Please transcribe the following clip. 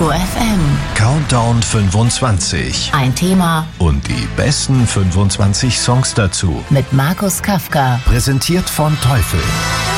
Detektor FM. Countdown 25. Ein Thema Und die besten 25 Songs dazu. mit Markus Kafka. Präsentiert von Teufel.